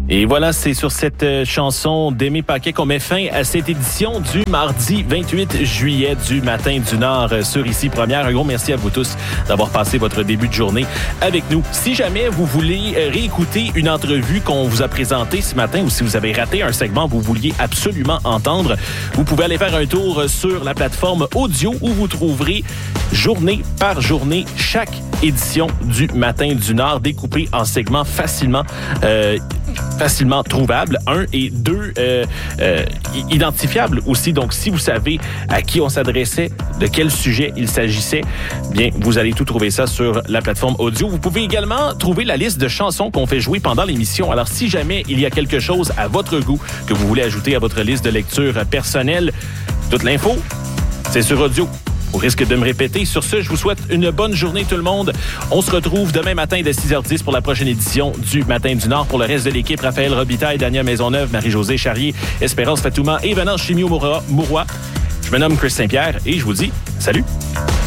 Et voilà, c'est sur cette chanson d'Aimé Paquet qu'on met fin à cette édition du mardi 28 juillet du Matin du Nord sur Ici Première. Un gros merci à vous tous d'avoir passé votre début de journée avec nous. Si jamais vous voulez réécouter une entrevue qu'on vous a présentée ce matin ou si vous avez raté un segment que vous vouliez absolument entendre, vous pouvez aller faire un tour sur la plateforme audio où vous trouverez journée par journée chaque édition du Matin du Nord découpée en segments facilement trouvables, et 2 identifiables aussi. Donc, si vous savez à qui on s'adressait, de quel sujet il s'agissait, bien, vous allez tout trouver ça sur la plateforme audio. Vous pouvez également trouver la liste de chansons qu'on fait jouer pendant l'émission. Alors, si jamais il y a quelque chose à votre goût que vous voulez ajouter à votre liste de lecture personnelle, toute l'info, c'est sur audio. Au risque de me répéter, sur ce, je vous souhaite une bonne journée tout le monde. On se retrouve demain matin dès 6h10 pour la prochaine édition du Matin du Nord. Pour le reste de l'équipe, Raphaël Robitaille, Daniel Maisonneuve, Marie-Josée Charrier, Espérance Fatouma et Venance Chimio-Mouroy. Je me nomme Chris Saint-Pierre et je vous dis salut!